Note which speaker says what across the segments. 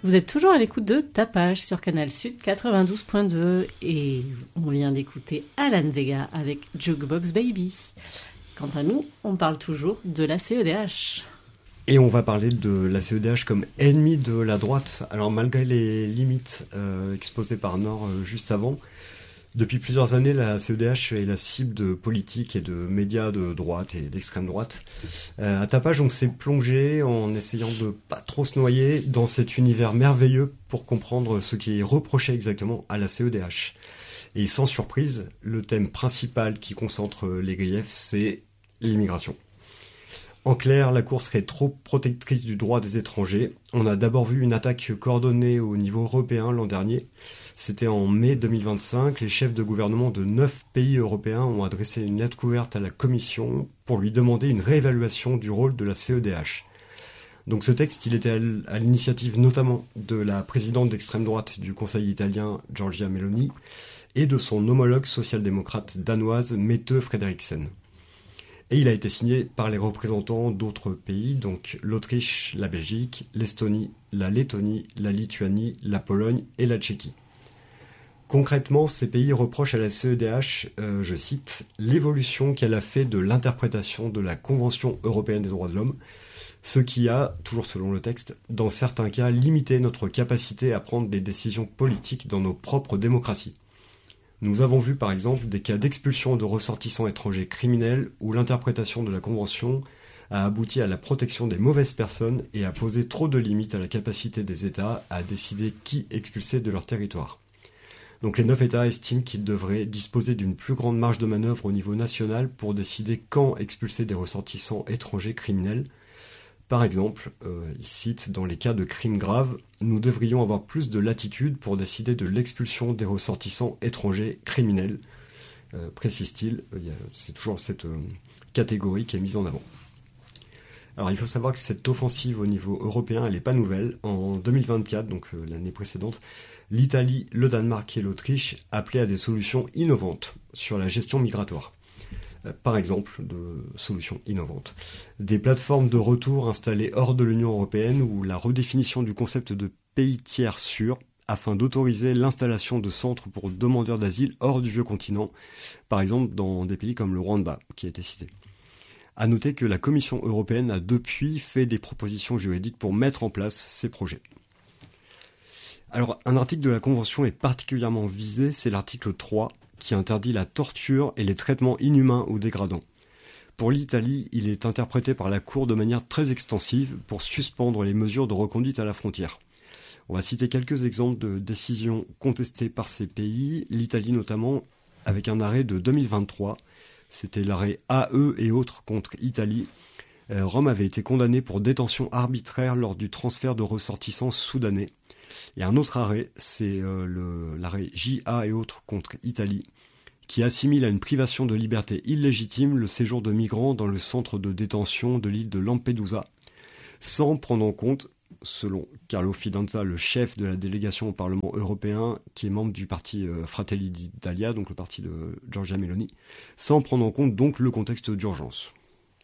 Speaker 1: Vous êtes toujours à l'écoute de Tapage sur Canal Sud 92.2 et on vient d'écouter Alan Vega avec Jukebox Baby. Quant à nous, on parle toujours de la CEDH.
Speaker 2: Et on va parler de la CEDH comme ennemie de la droite. Alors malgré les limites exposées par Nord juste avant, depuis plusieurs années, la CEDH est la cible de politiques et de médias de droite et d'extrême droite. À Tapage, on s'est plongé en essayant de pas trop se noyer dans cet univers merveilleux pour comprendre ce qui est reproché exactement à la CEDH. Et sans surprise, le thème principal qui concentre les griefs, c'est l'immigration. En clair, la Cour serait trop protectrice du droit des étrangers. On a d'abord vu une attaque coordonnée au niveau européen l'an dernier. C'était en mai 2025. Les chefs de gouvernement de 9 pays européens ont adressé une lettre ouverte à la Commission pour lui demander une réévaluation du rôle de la CEDH. Donc ce texte, il était à l'initiative notamment de la présidente d'extrême droite du Conseil italien, Giorgia Meloni, et de son homologue social-démocrate danoise, Mette Frederiksen. Et il a été signé par les représentants d'autres pays, donc l'Autriche, la Belgique, l'Estonie, la Lettonie, la Lituanie, la Pologne et la Tchéquie. Concrètement, ces pays reprochent à la CEDH, je cite, « l'évolution qu'elle a fait de l'interprétation de la Convention européenne des droits de l'homme, ce qui a, toujours selon le texte, dans certains cas, limité notre capacité à prendre des décisions politiques dans nos propres démocraties. Nous avons vu par exemple des cas d'expulsion de ressortissants étrangers criminels où l'interprétation de la Convention a abouti à la protection des mauvaises personnes et a posé trop de limites à la capacité des États à décider qui expulser de leur territoire. Donc les 9 États estiment qu'ils devraient disposer d'une plus grande marge de manœuvre au niveau national pour décider quand expulser des ressortissants étrangers criminels. Par exemple, ils citent, dans les cas de crimes graves, nous devrions avoir plus de latitude pour décider de l'expulsion des ressortissants étrangers criminels, précise-t-il. C'est toujours cette catégorie qui est mise en avant. Alors il faut savoir que cette offensive au niveau européen, elle n'est pas nouvelle. En 2024, donc l'année précédente, l'Italie, le Danemark et l'Autriche appelaient à des solutions innovantes sur la gestion migratoire. Par exemple, de solutions innovantes. Des plateformes de retour installées hors de l'Union européenne ou la redéfinition du concept de pays tiers sûr afin d'autoriser l'installation de centres pour demandeurs d'asile hors du vieux continent, par exemple dans des pays comme le Rwanda, qui a été cité. À noter que la Commission européenne a depuis fait des propositions juridiques pour mettre en place ces projets. Alors, un article de la Convention est particulièrement visé, c'est l'article 3, qui interdit la torture et les traitements inhumains ou dégradants. Pour l'Italie, il est interprété par la Cour de manière très extensive pour suspendre les mesures de reconduite à la frontière. On va citer quelques exemples de décisions contestées par ces pays, l'Italie notamment, avec un arrêt de 2023, c'était l'arrêt AE et autres contre Italie. Rome avait été condamné pour détention arbitraire lors du transfert de ressortissants soudanais. Et un autre arrêt, c'est l'arrêt JA et autres contre Italie, qui assimile à une privation de liberté illégitime le séjour de migrants dans le centre de détention de l'île de Lampedusa, sans prendre en compte, selon Carlo Fidanza, le chef de la délégation au Parlement européen, qui est membre du parti Fratelli d'Italia, donc le parti de Giorgia Meloni, sans prendre en compte donc le contexte d'urgence.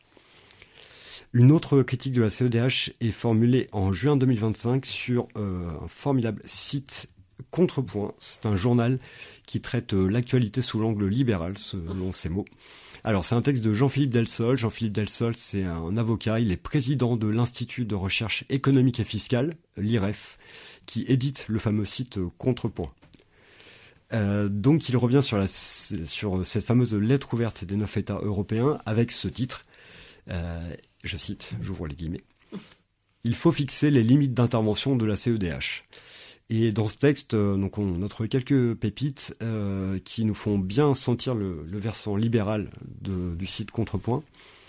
Speaker 2: Une autre critique de la CEDH est formulée en juin 2025 sur un formidable site Contrepoint. C'est un journal qui traite l'actualité sous l'angle libéral, selon ses mots. Alors, c'est un texte de Jean-Philippe Delsol. Jean-Philippe Delsol, c'est un avocat. Il est président de l'Institut de recherche économique et fiscale, l'IREF, qui édite le fameux site Contrepoint. Donc, il revient sur cette fameuse lettre ouverte des 9 États européens avec ce titre. Je cite, j'ouvre les guillemets. « Il faut fixer les limites d'intervention de la CEDH. » Et dans ce texte, donc on a trouvé quelques pépites qui nous font bien sentir le versant libéral du site Contrepoint.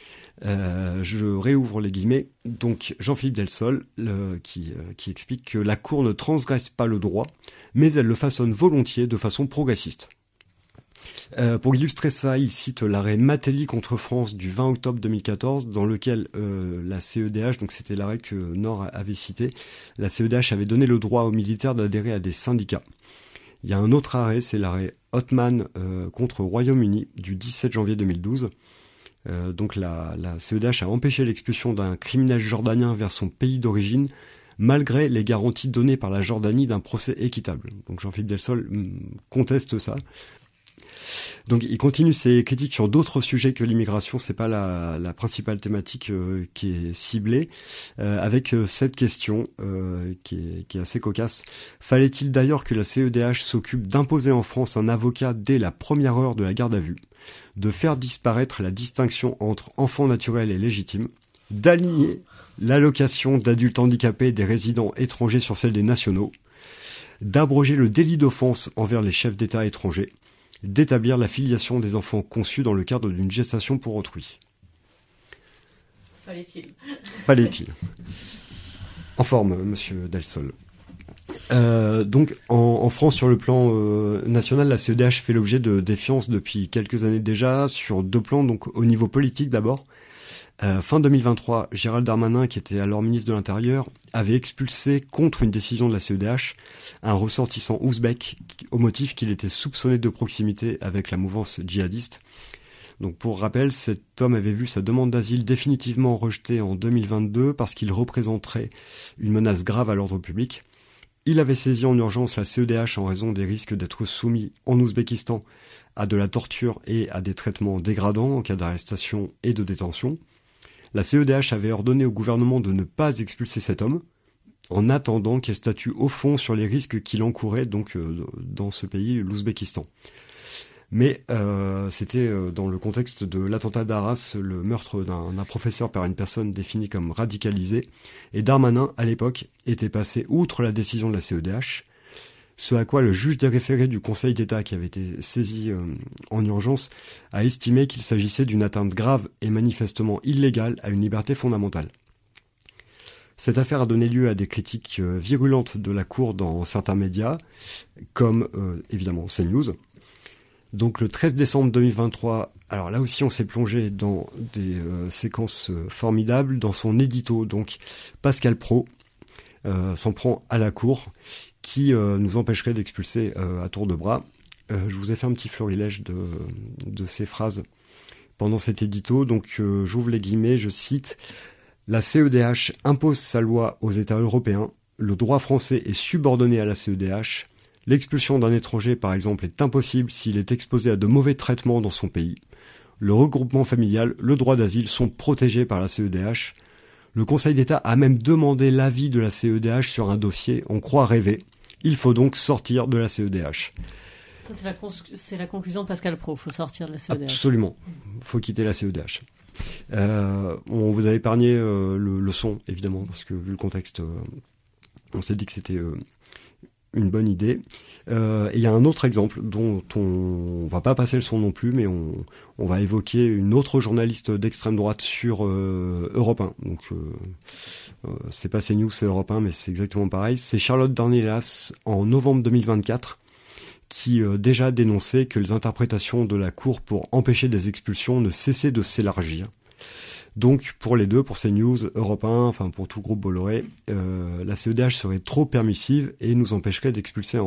Speaker 2: Je réouvre les guillemets. Donc Jean-Philippe Delsol qui explique que la Cour ne transgresse pas le droit, mais elle le façonne volontiers de façon progressiste. Pour illustrer ça, il cite l'arrêt Matelli contre France du 20 octobre 2014, dans lequel la CEDH, donc c'était l'arrêt que Nord avait cité, la CEDH avait donné le droit aux militaires d'adhérer à des syndicats. Il y a un autre arrêt, c'est l'arrêt Othman contre Royaume-Uni du 17 janvier 2012. Donc la CEDH a empêché l'expulsion d'un criminel jordanien vers son pays d'origine, malgré les garanties données par la Jordanie d'un procès équitable. Donc Jean-Philippe Delsol conteste ça. Donc il continue ses critiques sur d'autres sujets que l'immigration, c'est pas la principale thématique qui est ciblée, avec cette question qui est assez cocasse. Fallait-il d'ailleurs que la CEDH s'occupe d'imposer en France un avocat dès la première heure de la garde à vue, de faire disparaître la distinction entre enfants naturels et légitimes, d'aligner l'allocation d'adultes handicapés des résidents étrangers sur celle des nationaux, d'abroger le délit d'offense envers les chefs d'État étrangers, d'établir la filiation des enfants conçus dans le cadre d'une gestation pour autrui. Fallait-il. En forme, monsieur Delsol. Donc, en France, sur le plan national, la CEDH fait l'objet de défiance depuis quelques années déjà, sur 2 plans. Donc, au niveau politique d'abord. Fin 2023, Gérald Darmanin, qui était alors ministre de l'Intérieur, avait expulsé contre une décision de la CEDH un ressortissant ouzbek au motif qu'il était soupçonné de proximité avec la mouvance djihadiste. Donc pour rappel, cet homme avait vu sa demande d'asile définitivement rejetée en 2022 parce qu'il représenterait une menace grave à l'ordre public. Il avait saisi en urgence la CEDH en raison des risques d'être soumis en Ouzbékistan à de la torture et à des traitements dégradants en cas d'arrestation et de détention. La CEDH avait ordonné au gouvernement de ne pas expulser cet homme, en attendant qu'elle statue au fond sur les risques qu'il encourait donc dans ce pays, l'Ouzbékistan. Mais c'était dans le contexte de l'attentat d'Arras, le meurtre d'un professeur par une personne définie comme radicalisée, et Darmanin, à l'époque, était passé outre la décision de la CEDH, ce à quoi le juge des référés du Conseil d'État, qui avait été saisi en urgence, a estimé qu'il s'agissait d'une atteinte grave et manifestement illégale à une liberté fondamentale. Cette affaire a donné lieu à des critiques virulentes de la Cour dans certains médias, comme évidemment CNews. Donc le 13 décembre 2023, alors là aussi on s'est plongé dans des séquences formidables. Dans son édito, donc Pascal Praud s'en prend à la Cour, qui nous empêcherait d'expulser à tour de bras. Je vous ai fait un petit florilège de ces phrases pendant cet édito. Donc j'ouvre les guillemets, je cite « La CEDH impose sa loi aux États européens. Le droit français est subordonné à la CEDH. L'expulsion d'un étranger, par exemple, est impossible s'il est exposé à de mauvais traitements dans son pays. Le regroupement familial, le droit d'asile sont protégés par la CEDH. Le Conseil d'État a même demandé l'avis de la CEDH sur un dossier. On croit rêver. Il faut donc sortir de la CEDH. »
Speaker 1: C'est la conclusion de Pascal Praud. Il faut sortir de la CEDH.
Speaker 2: Absolument. Il faut quitter la CEDH. On vous a épargné le son, évidemment, parce que vu le contexte, on s'est dit que c'était une bonne idée. Et il y a un autre exemple dont on va pas passer le son non plus, mais on va évoquer une autre journaliste d'extrême droite sur Europe 1. Donc c'est pas CNews, c'est Europe 1, mais c'est exactement pareil. C'est Charlotte Dornelas en novembre 2024 qui déjà dénonçait que les interprétations de la Cour pour empêcher des expulsions ne cessaient de s'élargir. Donc pour les deux, pour CNews, Europe 1, enfin pour tout le groupe Bolloré, la CEDH serait trop permissive et nous empêcherait d'expulser